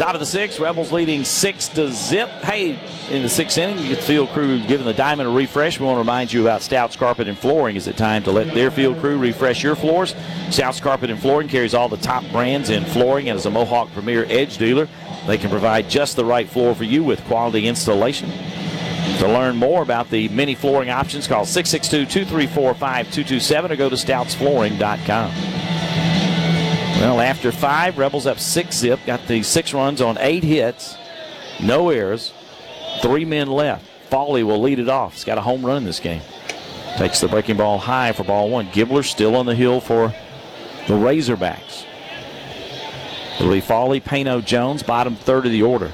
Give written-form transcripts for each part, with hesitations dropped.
Top of the sixth, Rebels leading 6-0. Hey, in the sixth inning, you get the field crew giving the diamond a refresh. We want to remind you about Stouts Carpet and Flooring. Is it time to let their field crew refresh your floors? Stouts Carpet and Flooring carries all the top brands in flooring and is a Mohawk Premier Edge dealer. They can provide just the right floor for you with quality installation. To learn more about the many flooring options, call 662-234-5227 or go to stoutsflooring.com. Well, after 5, Rebels up 6-0. Got the 6 runs on 8 hits. No errors. 3 men left. Foley will lead it off. He's got a home run in this game. Takes the breaking ball high for ball 1. Gibbler still on the hill for the Razorbacks. It'll be Foley, Payno, Jones, bottom third of the order.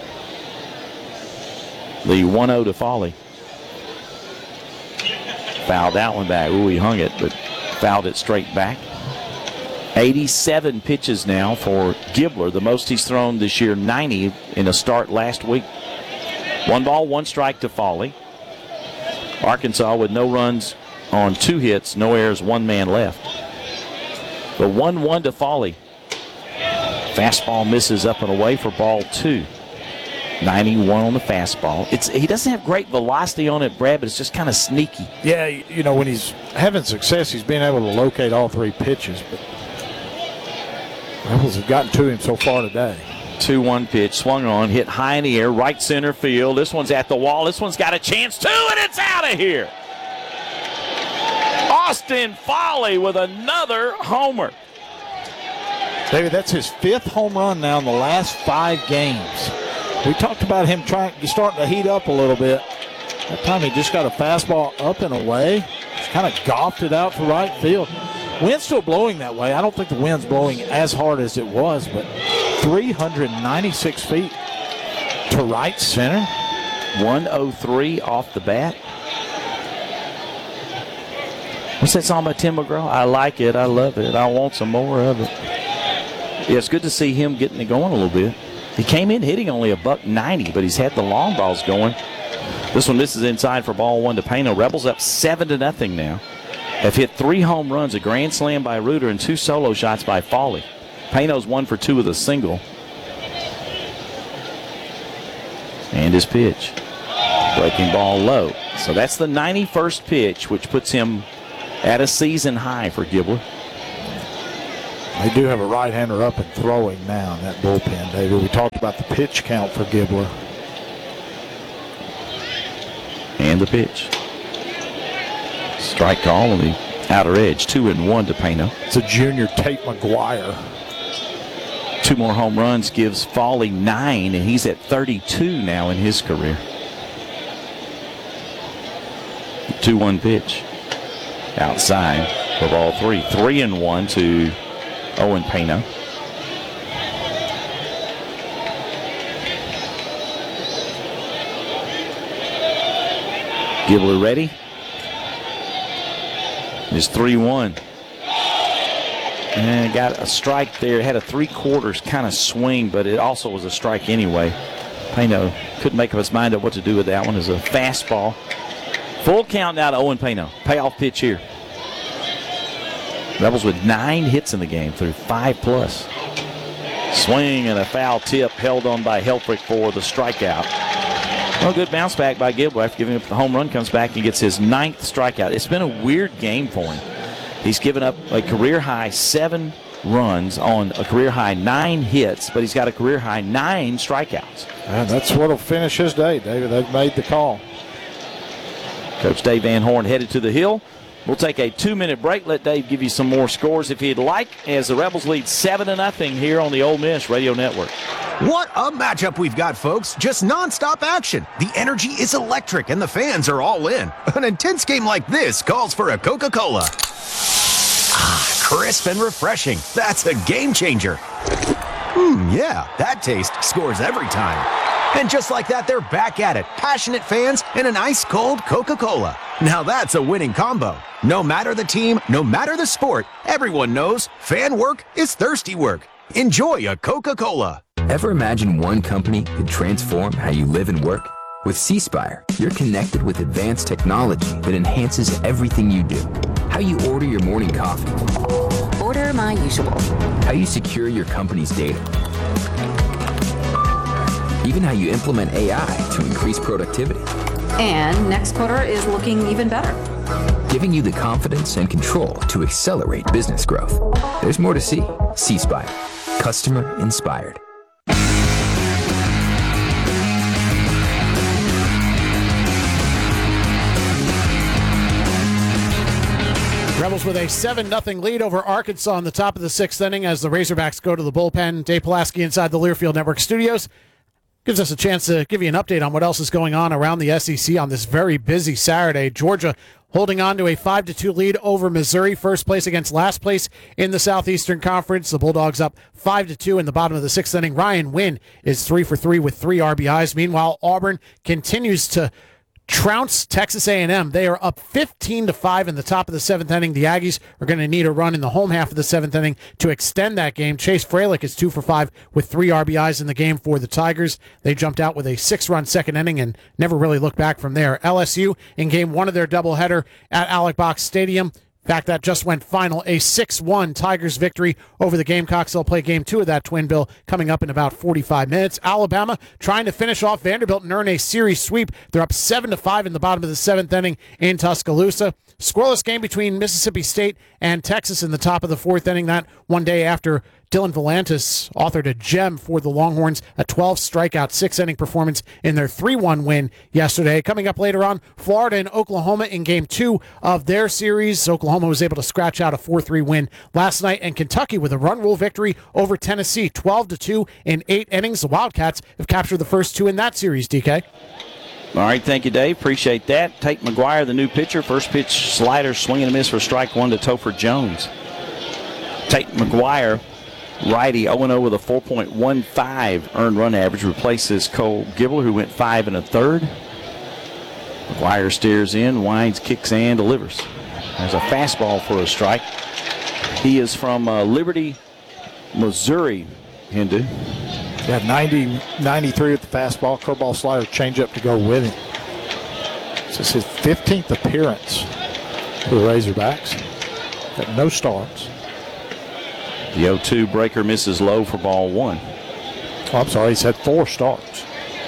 The 1-0 to Foley. Fouled that one back. Ooh, he hung it, but fouled it straight back. 87 pitches now for Gibbler, the most he's thrown this year, 90 in a start last week. 1 ball, 1 strike to Foley. Arkansas with no runs on 2 hits, no errors, 1 man left. The 1-1 to Foley. Fastball misses up and away for ball 2. 91 on the fastball. He doesn't have great velocity on it, Brad, but it's just kind of sneaky. Yeah, you know, when he's having success, he's been able to locate all 3 pitches, but Rebels have gotten to him so far today. 2-1 pitch, swung on, hit high in the air, right center field. This one's at the wall. This one's got a chance too, and it's out of here. Austin Foley with another homer. David, that's his 5th home run now in the last 5 games. We talked about him starting to heat up a little bit. That time he just got a fastball up and away. Just kind of golfed it out for right field. Wind's still blowing that way. I don't think the wind's blowing as hard as it was, but 396 feet to right center. 103 off the bat. What's that song by Tim McGraw? I like it. I love it. I want some more of it. Yeah, it's good to see him getting it going a little bit. He came in hitting only $190, but he's had the long balls going. This one misses inside for ball 1 to Payno. Rebels up 7-0 now. Have hit 3 home runs, a grand slam by Reuter, and 2 solo shots by Foley. Payno's 1 for 2 with a single. And his pitch. Breaking ball low. So that's the 91st pitch, which puts him at a season high for Gibbler. They do have a right-hander up and throwing now in that bullpen, David. We talked about the pitch count for Gibbler. And the pitch. Strike call on the outer edge. 2-1 to Payno. It's a junior Tate McGuire. 2 more home runs gives Foley 9, and he's at 32 now in his career. 2-1 pitch. Outside for ball 3. 3-1 to Owen Payno. Gibbler ready. It's 3-1. And got a strike there. Had a 3/4 kind of swing, but it also was a strike anyway. Payno couldn't make up his mind on what to do with that one. As a fastball. Full count now to Owen Payno. Payoff pitch here. Rebels with 9 hits in the game through 5+. Swing and a foul tip held on by Helfrich for the strikeout. Well, good bounce back by Gibbler after giving up the home run. Comes back and gets his 9th strikeout. It's been a weird game for him. He's given up a career-high 7 runs on a career-high 9 hits, but he's got a career-high 9 strikeouts. And that's what will finish his day, David. They've made the call. Coach Dave Van Horn headed to the hill. We'll take a 2-minute break. Let Dave give you some more scores if he'd like, as the Rebels lead 7-0 here on the Ole Miss Radio Network. What a matchup we've got, folks. Just nonstop action. The energy is electric, and the fans are all in. An intense game like this calls for a Coca-Cola. Crisp and refreshing. That's a game changer. Yeah, that taste scores every time. And just like that, they're back at it. Passionate fans and an ice-cold Coca-Cola. Now that's a winning combo. No matter the team, no matter the sport, everyone knows fan work is thirsty work. Enjoy a Coca-Cola. Ever imagine one company could transform how you live and work? With C-Spire, you're connected with advanced technology that enhances everything you do. How you order your morning coffee. Order my usual. How you secure your company's data. even how you implement AI to increase productivity. And next quarter is looking even better. Giving you the confidence and control to accelerate business growth. There's more to see. C-Spire. Customer inspired. Rebels with a 7-0 lead over Arkansas in the top of the 6th inning as the Razorbacks go to the bullpen. Dave Pulaski inside the Learfield Network studios gives us a chance to give you an update on what else is going on around the SEC on this very busy Saturday. Georgia holding on to a 5-2 lead over Missouri, first place against last place in the Southeastern Conference. The Bulldogs up 5-2 in the bottom of the 6th inning. Ryan Wynn is 3 for 3 with 3 RBIs. Meanwhile, Auburn continues to trounce Texas A&M. They are up 15-5 in the top of the 7th inning. The Aggies are going to need a run in the home half of the 7th inning to extend that game. Chase Fralick is 2 for 5 with 3 RBIs in the game for the Tigers. They jumped out with a 6-run second inning and never really looked back from there. LSU in game 1 of their doubleheader at Alex Box Stadium. In fact, that just went final, a 6-1 Tigers victory over the Gamecocks. They'll play game 2 of that twin bill coming up in about 45 minutes. Alabama trying to finish off Vanderbilt and earn a series sweep. They're up 7-5 in the bottom of the 7th inning in Tuscaloosa. Scoreless game between Mississippi State and Texas in the top of the 4th inning. That one day after Dylan Volantis authored a gem for the Longhorns, a 12-strikeout, 6-inning performance in their 3-1 win yesterday. Coming up later on, Florida and Oklahoma in Game 2 of their series. Oklahoma was able to scratch out a 4-3 win last night, and Kentucky with a run rule victory over Tennessee, 12-2 in 8 innings. The Wildcats have captured the first 2 in that series, DK. All right, thank you, Dave. Appreciate that. Tate McGuire, the new pitcher. First pitch slider, swing and a miss for strike 1 to Topher Jones. Tate McGuire, righty, 0-0 with a 4.15 earned run average, replaces Cole Gibler, who went 5 1/3. McGuire steers in, winds, kicks, and delivers. There's a fastball for a strike. He is from Liberty, Missouri, Hindu. Yeah, 93 with the fastball, curveball, slider, changeup to go with him. This is his 15th appearance for the Razorbacks. Got no starts. The 0-2 breaker misses low for ball 1. Oh, I'm sorry, he's had 4 starts.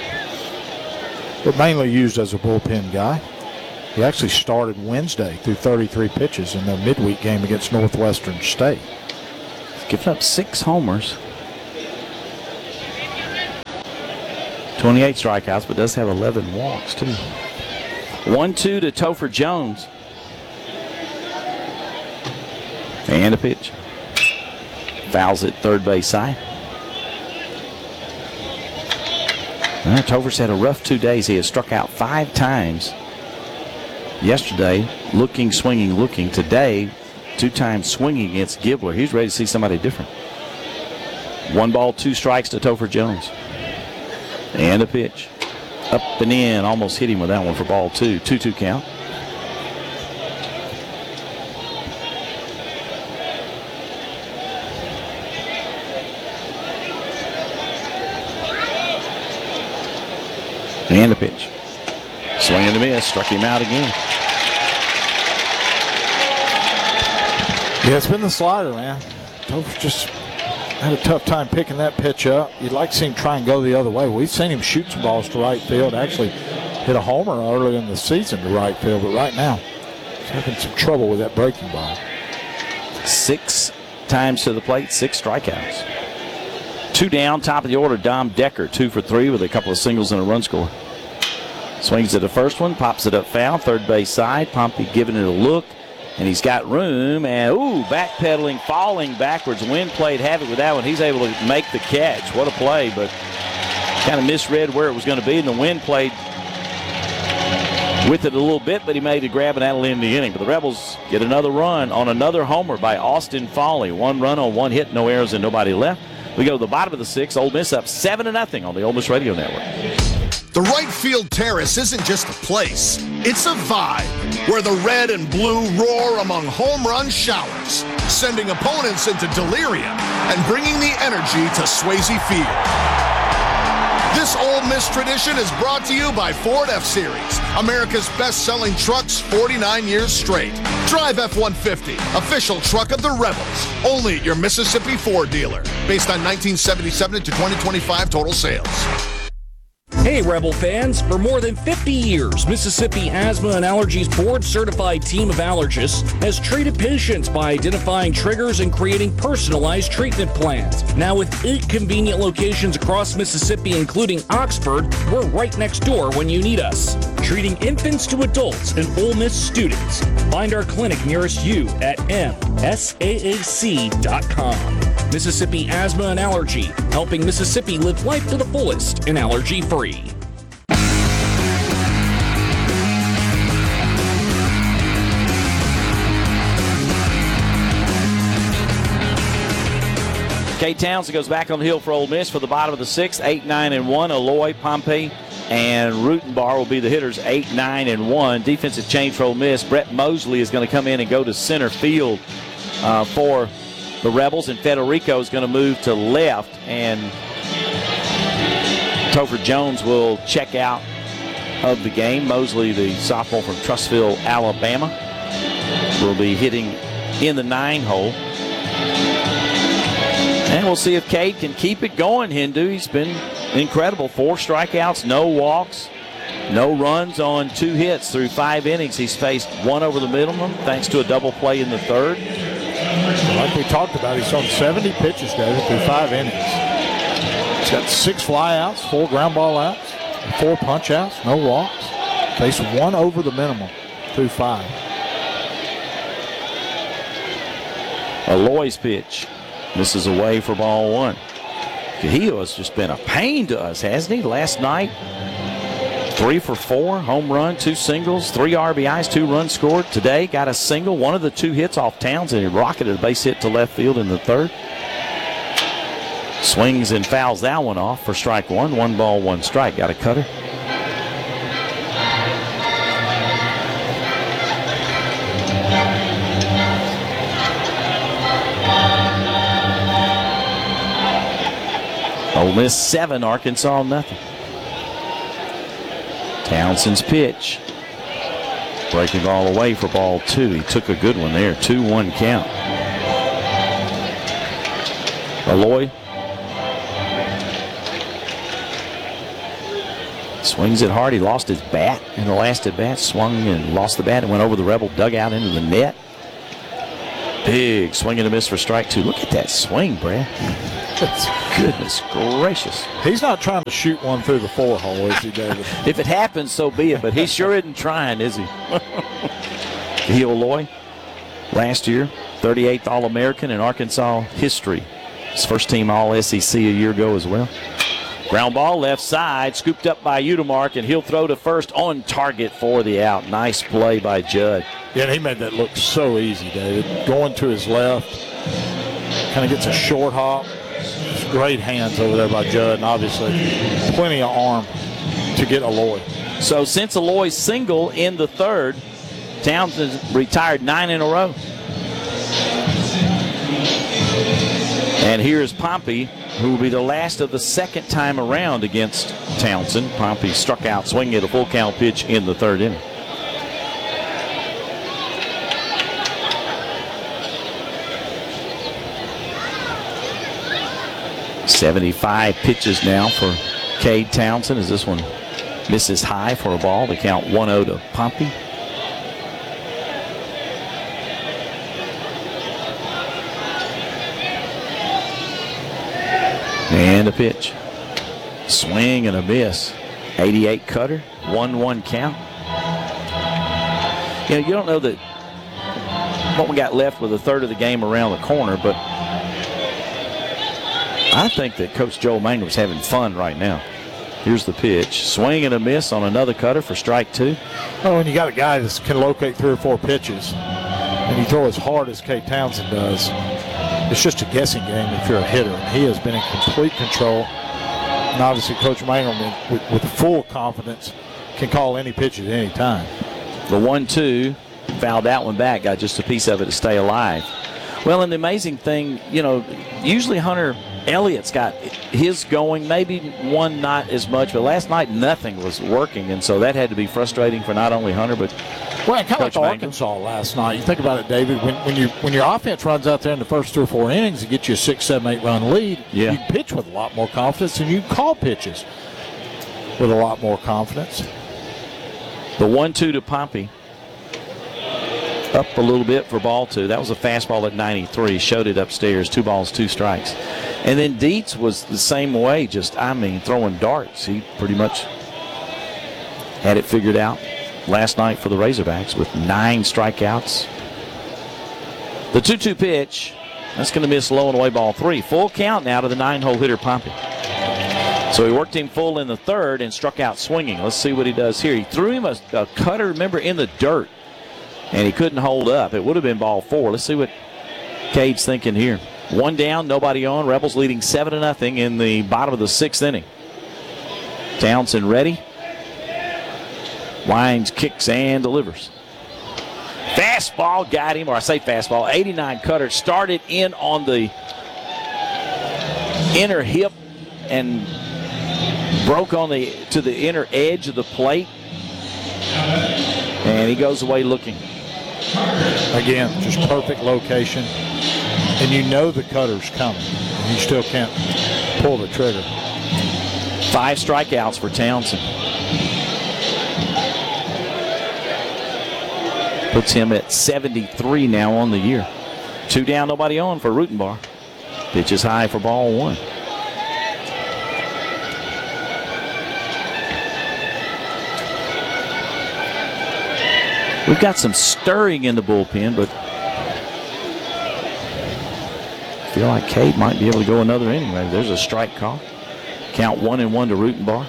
But mainly used as a bullpen guy. He actually started Wednesday through 33 pitches in the midweek game against Northwestern State. He's given up 6 homers. 28 strikeouts, but does have 11 walks, too. 1-2 to Topher Jones. And a pitch. Fouls it third base side. Topher's had a rough 2 days. He has struck out 5 times. Yesterday, looking, swinging, looking. Today, 2 times swinging against Gibler. He's ready to see somebody different. 1 ball, 2 strikes to Topher Jones. And a pitch. Up and in. Almost hit him with that one for ball 2. 2-2 count. And a pitch. Swing and a miss. Struck him out again. Yeah, it's been the slider, man. Topher just had a tough time picking that pitch up. You'd like to see him try and go the other way. We've seen him shoot some balls to right field. Actually hit a homer earlier in the season to right field, but right now he's having some trouble with that breaking ball. 6 times to the plate, 6 strikeouts. 2 down, top of the order, Dom Decker, 2 for 3 with a couple of singles and a run score. Swings at the first one, pops it up foul, third base side. Pompey giving it a look, and he's got room. And, backpedaling, falling backwards. Wind played havoc with that one. He's able to make the catch. What a play, but kind of misread where it was going to be, and the wind played with it a little bit, but he made a grab, and that'll end the inning. But the Rebels get another run on another homer by Austin Foley. 1 run on 1 hit, no errors, and nobody left. We go to the bottom of the 6th. Ole Miss up 7-0 on the Ole Miss Radio Network. The right field terrace isn't just a place, it's a vibe where the red and blue roar among home run showers, sending opponents into delirium and bringing the energy to Swayze Field. This Ole Miss tradition is brought to you by Ford F-Series, America's best-selling trucks 49 years straight. Drive F-150, official truck of the Rebels, only at your Mississippi Ford dealer, based on 1977 to 2025 total sales. Hey, Rebel fans. For more than 50 years, Mississippi Asthma and Allergies board-certified team of allergists has treated patients by identifying triggers and creating personalized treatment plans. Now, with 8 convenient locations across Mississippi, including Oxford, we're right next door when you need us. Treating infants to adults and Ole Miss students. Find our clinic nearest you at msaac.com. Mississippi Asthma and Allergy, helping Mississippi live life to the fullest and allergy-free. Cade Townsend goes back on the hill for Ole Miss for the bottom of the 6th, 8-9-1. Aloy, Pompey, and Rutenbar will be the hitters, 8-9-1. Defensive change for Ole Miss. Brett Mosley is going to come in and go to center field for the Rebels, and Federico is going to move to left, and Topher Jones will check out of the game. Mosley, the sophomore from Trussville, Alabama, will be hitting in the 9-hole. And we'll see if Cade can keep it going, Hindu. He's been incredible. 4 strikeouts, no walks, no runs on 2 hits through 5 innings. He's faced 1 over the minimum thanks to a double play in the 3rd. Like we talked about, he's thrown 70 pitches, David, through 5 innings. He's got 6 flyouts, 4 ground ball outs, 4 punch outs, no walks. Faced 1 over the minimum through 5. Aloy's pitch. Misses away for ball 1. Cahillo has just been a pain to us, hasn't he? Last night, 3 for 4, home run, 2 singles, 3 RBIs, 2 runs scored. Today, got a single, 1 of the 2 hits off Townsend. He rocketed a base hit to left field in the 3rd. Swings and fouls that one off for strike 1. 1 ball, 1 strike. Got a cutter. Ole Miss 7, Arkansas nothing. Townsend's pitch. Breaking ball away for ball 2. He took a good one there. 2-1 count. Aloy swings it hard. He lost his bat in the last at bat. Swung and lost the bat and went over the Rebel dugout into the net. Big swing and a miss for strike 2. Look at that swing, Brad. Goodness gracious. He's not trying to shoot one through the 4-hole, is he, David? If it happens, so be it, but he sure isn't trying, is he? Cahillo Aloy, last year, 38th All-American in Arkansas history. His first team All-SEC a year ago as well. Ground ball left side, scooped up by Udemark, and he'll throw to first on target for the out. Nice play by Judd. Yeah, he made that look so easy, David. Going to his left, kind of gets a short hop. Great hands over there by Judd, and obviously plenty of arm to get Aloy. So since Aloy's single in the 3rd, Townsend retired 9 in a row. And here's Pompey, who will be the last of the 2nd time around against Townsend. Pompey struck out swinging at a full count pitch in the 3rd inning. .75 pitches now for Cade Townsend as this one misses high for a ball. The count 1-0 to Pompey. And a pitch. Swing and a miss. 88 cutter. 1-1 count. You know, you don't know that what we got left with a third of the game around the corner, but I think that Coach Joel Mangum's having fun right now. Here's the pitch. Swing and a miss on another cutter for strike 2. Oh, and you got a guy that can locate 3 or 4 pitches, and you throw as hard as Cade Townsend does. It's just a guessing game if you're a hitter. And he has been in complete control. And obviously, Coach Mangum, with full confidence, can call any pitch at any time. The 1-2, fouled that one back, got just a piece of it to stay alive. Well, and the amazing thing, you know, usually Hunter Elliott's got his going, maybe one not as much, but last night nothing was working, and so that had to be frustrating for not only Hunter, but well, kind of like Mangum. Arkansas last night. You think about it, David, when your offense runs out there in the first 3 or 4 innings and gets you a 6, 7, 8 run lead, yeah, you can pitch with a lot more confidence and you can call pitches. with a lot more confidence. The 1-2 to Pompey. Up a little bit for ball 2. That was a fastball at 93. Showed it upstairs. 2 balls, 2 strikes. And then Dietz was the same way, throwing darts. He pretty much had it figured out last night for the Razorbacks with 9 strikeouts. The 2-2 pitch, that's going to miss low and away ball 3. Full count now to the 9-hole hitter Pompey. So he worked him full in the 3rd and struck out swinging. Let's see what he does here. He threw him a cutter, remember, in the dirt, and he couldn't hold up. It would have been ball 4. Let's see what Cade's thinking here. 1 down, nobody on. Rebels leading 7-0 in the bottom of the 6th inning. Townsend ready. Wines kicks and delivers. Fastball got him, or I say fastball, 89 cutter. Started in on the inner hip and broke on to the inner edge of the plate. And he goes away looking. Again, just perfect location. And you know the cutter's coming. And you still can't pull the trigger. 5 strikeouts for Townsend. Puts him at 73 now on the year. 2 down, nobody on for Rutenbar. Pitch is high for ball 1. We've got some stirring in the bullpen, but I feel like Cade might be able to go another inning. Maybe there's a strike call. Count 1-1 to Rutenbar.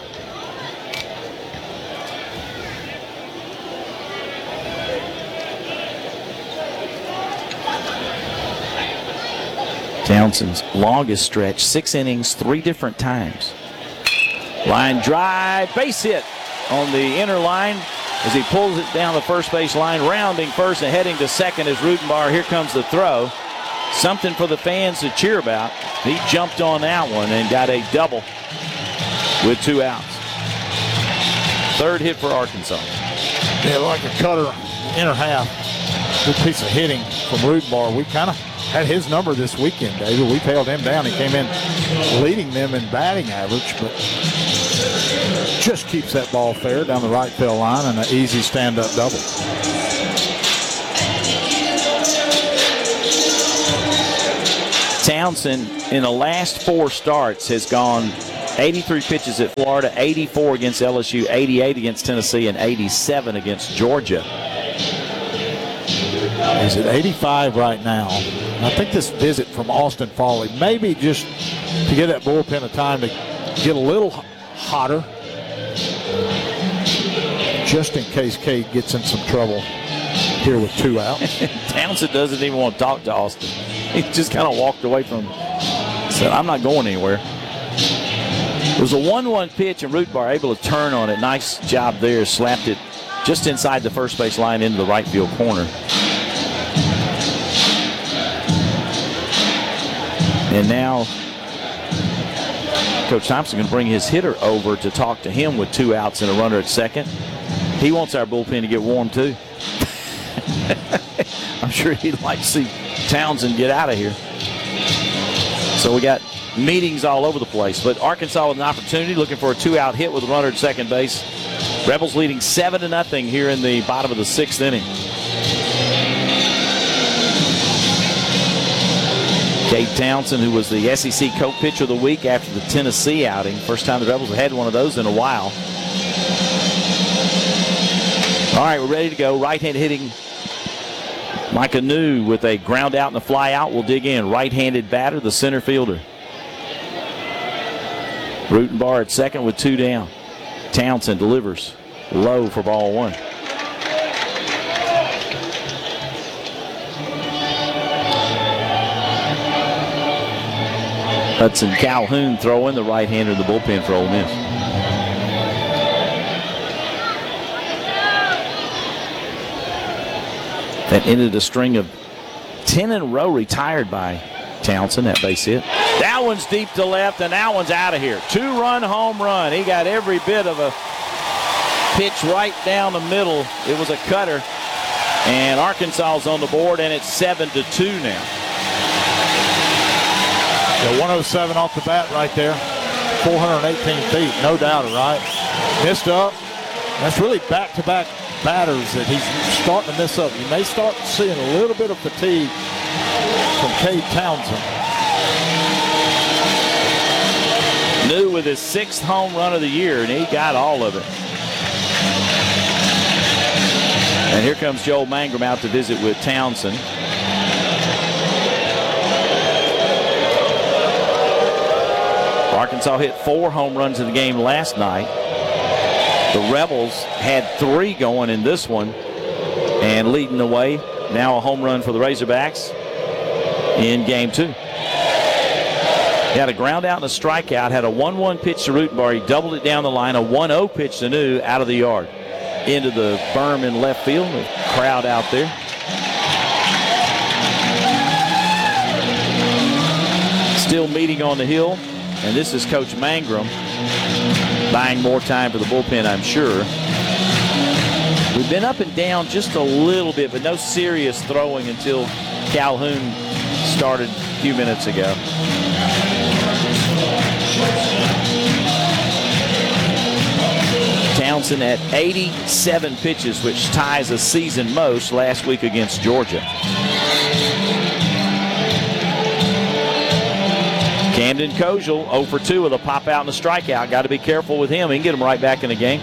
Townsend's longest stretch, 6 innings, 3 different times. Line drive, base hit on the inner line as he pulls it down the first base line, rounding first and heading to second as Rutenbar. Here comes the throw. Something for the fans to cheer about. He jumped on that one and got a double with 2 outs. 3rd hit for Arkansas. Yeah, like a cutter, inner half. Good piece of hitting from Rutenbar. We kind of had his number this weekend, David. We tailed him down. He came in leading them in batting average, but just keeps that ball fair down the right field line and an easy stand-up double. Townsend, in the last 4 starts, has gone 83 pitches at Florida, 84 against LSU, 88 against Tennessee, and 87 against Georgia. He's at 85 right now. I think this visit from Austin Foley, maybe just to give that bullpen a time to get a little hotter, just in case Cade gets in some trouble here with 2 outs. Townsend doesn't even want to talk to Austin. He just kind of walked away from him. Said, I'm not going anywhere. It was a 1-1 pitch, and Rutenbar able to turn on it. Nice job there. Slapped it just inside the first base line into the right field corner. And now Coach Thompson going to bring his hitter over to talk to him with 2 outs and a runner at second. He wants our bullpen to get warm too. I'm sure he'd like to see Townsend get out of here. So we got meetings all over the place. But Arkansas with an opportunity, looking for a 2-out hit with a runner at second base. Rebels leading 7-0 here in the bottom of the 6th inning. Cade Townsend, who was the SEC co-pitcher of the week after the Tennessee outing. First time the Rebels have had one of those in a while. All right, we're ready to go. Right-hand hitting Micah New with a ground out and a fly out. We'll dig in. Right-handed batter, the center fielder. Rutenbar at second with 2 down. Townsend delivers low for ball 1. Hudson Calhoun throwing, the right-hander in the bullpen for Ole Miss. That ended a string of 10 in a row retired by Townsend, that base hit. That one's deep to left, and that one's out of here. 2-run home run. He got every bit of a pitch right down the middle. It was a cutter, and Arkansas's on the board, and it's 7-2 now. Yeah, 107 off the bat right there. 418 feet, no doubt, right? Missed up. That's really back-to-back batters that he's starting to miss up. You may start seeing a little bit of fatigue from Cade Townsend. New with his 6th home run of the year, and he got all of it. And here comes Joel Mangrum out to visit with Townsend. Arkansas hit 4 home runs in the game last night. The Rebels had 3 going in this one and leading the way. Now a home run for the Razorbacks in game 2. He had a ground out and a strikeout, had a 1-1 pitch to Rutenbar. He doubled it down the line, a 1-0 pitch to New out of the yard. Into the berm in left field, the crowd out there. Still meeting on the hill, and this is Coach Mangrum buying more time for the bullpen, I'm sure. We've been up and down just a little bit, but no serious throwing until Calhoun started a few minutes ago. Townsend at 87 pitches, which ties a season most last week against Georgia. Camden Kojal 0 for 2 with a pop out and a strikeout. Got to be careful with him. He can get him right back in the game.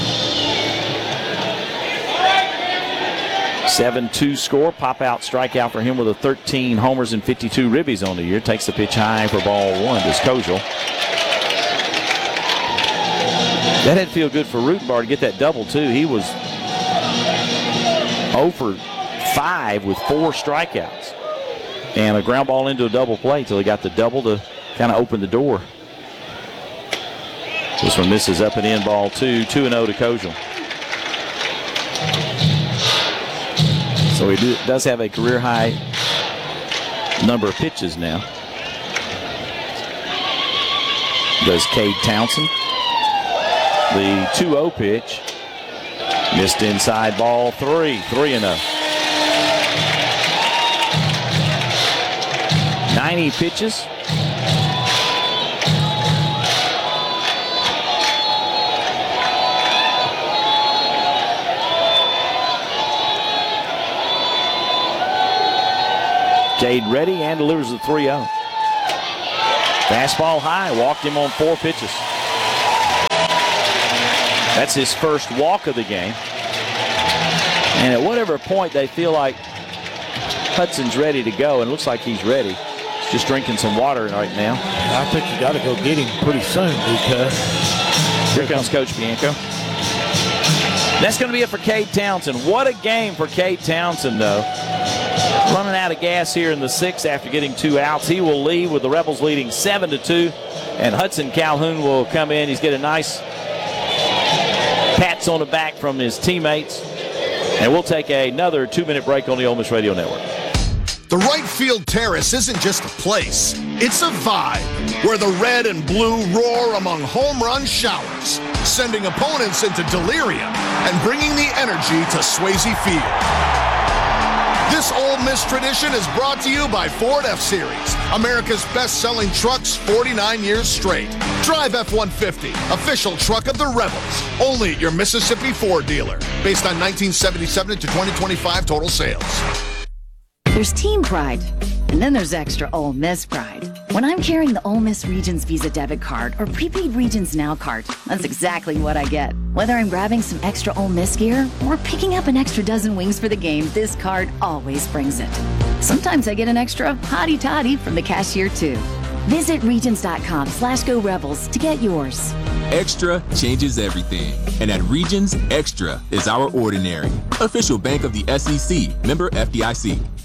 7-2 score. Pop out strikeout for him with a 13 homers and 52 ribbies on the year. Takes the pitch high for ball 1. Does Kojal. That had to feel good for Rutenbar to get that double, too. He was 0 for 5 with 4 strikeouts. And a ground ball into a double play until he got the double to kind of open the door. This one misses up and in, ball 2. 2-0 to Kojal. So he does have a career-high number of pitches now. Does Cade Townsend. The 2-0 pitch missed inside, ball 3. 3-0. 90 pitches. Cade ready and delivers the 3-0. Fastball high, walked him on 4 pitches. That's his first walk of the game. And at whatever point they feel like Hudson's ready to go, and it looks like he's ready. He's just drinking some water right now. I think you got to go get him pretty soon because here comes Coach Bianco. That's going to be it for Cade Townsend. What a game for Cade Townsend, though. Running out of gas here in the 6th after getting 2 outs. He will lead with the Rebels leading 7-2, and Hudson Calhoun will come in. He's getting a nice pats on the back from his teammates. And we'll take another 2-minute break on the Ole Miss Radio Network. The right field terrace isn't just a place, it's a vibe where the red and blue roar among home run showers, sending opponents into delirium and bringing the energy to Swayze Field. This Ole Miss tradition is brought to you by Ford F-Series, America's best-selling trucks 49 years straight. Drive F-150, official truck of the Rebels, only at your Mississippi Ford dealer, based on 1977 to 2025 total sales. There's team pride, and then there's extra Ole Miss pride. When I'm carrying the Ole Miss Regions Visa debit card or prepaid Regions Now card, that's exactly what I get. Whether I'm grabbing some extra Ole Miss gear or picking up an extra dozen wings for the game, this card always brings it. Sometimes I get an extra hottie toddy from the cashier too. Visit Regions.com/Go Rebels to get yours. Extra changes everything. And at Regions, Extra is our ordinary. Official bank of the SEC. Member FDIC.